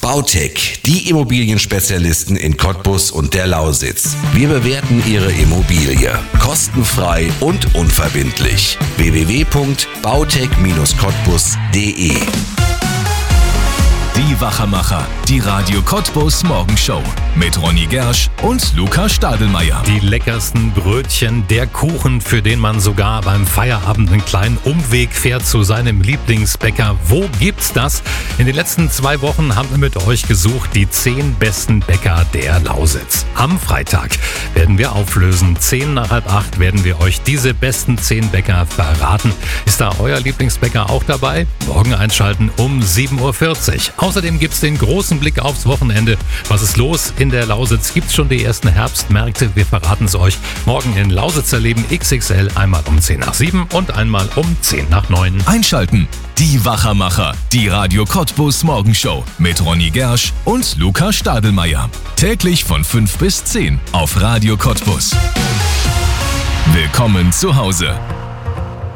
Bautec, die Immobilienspezialisten in Cottbus und der Lausitz. Wir bewerten Ihre Immobilie kostenfrei und unverbindlich. www.bautec-cottbus.de. Die Wachermacher, die Radio Cottbus Morgenshow mit Ronny Gersch und Luca Stadelmeier. Die leckersten Brötchen, der Kuchen, für den man sogar beim Feierabend einen kleinen Umweg fährt zu seinem Lieblingsbäcker. Wo gibt's das? In den letzten 2 Wochen haben wir mit euch gesucht, die 10 besten Bäcker der Lausitz. Am Freitag werden wir auflösen. 7:50 werden wir euch diese besten 10 Bäcker verraten. Ist da euer Lieblingsbäcker auch dabei? Morgen einschalten um 7:40 Uhr. Außerdem gibt's den großen Blick aufs Wochenende. Was ist los in der Lausitz? Gibt's schon die ersten Herbstmärkte? Wir verraten es euch morgen in Lausitzer Leben XXL, einmal um 7:10 und einmal um 8:10. Einschalten. Die Wachermacher, die Radio Cottbus Morgenshow mit Ronny Gersch und Luca Stadelmeier. Täglich von 5 bis 10 auf Radio Cottbus. Willkommen zu Hause.